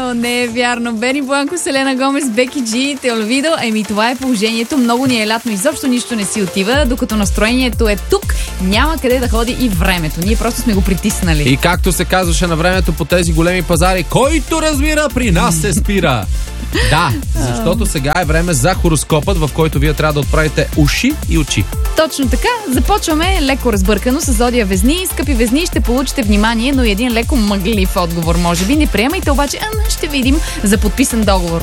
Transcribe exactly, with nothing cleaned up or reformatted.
О, не е вярно. Бени Бланко, Селена Гомес, Беки Джи, Теоловидо. Еми, това е положението. Много ни е лятно. Изобщо нищо не си отива, докато настроението е тук. Няма къде да ходи и времето. Ние просто сме го притиснали. И както се казваше на времето по тези големи пазари, който разбира, при нас се спира. Да, защото сега е време за хороскопът, в който вие трябва да отправите уши и очи. Точно така. Започваме леко разбъркано с зодия Везни. Скъпи Везни, ще получите внимание, но и един леко мъглив отговор, може би. Не приемайте обаче, а ще видим за подписан договор.